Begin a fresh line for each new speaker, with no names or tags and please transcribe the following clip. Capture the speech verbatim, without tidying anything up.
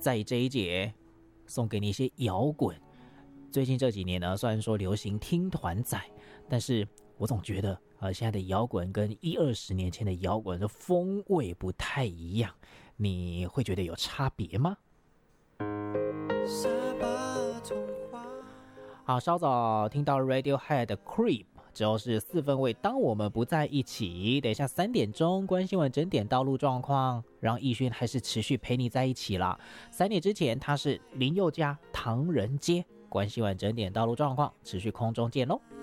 在这一节送给你一些摇滚。最近这几年呢，虽然说流行听团仔，但是我总觉得呃，现在的摇滚跟一二十年前的摇滚的风味不太一样，你会觉得有差别吗？好，稍早听到 Radiohead 的 Creep， 之后是四分卫当我们不在一起。等一下三点钟关心完整点道路状况，让奕迅还是持续陪你在一起啦。三点之前他是林宥嘉唐人街，关心完整点道路状况，持续空中见咯。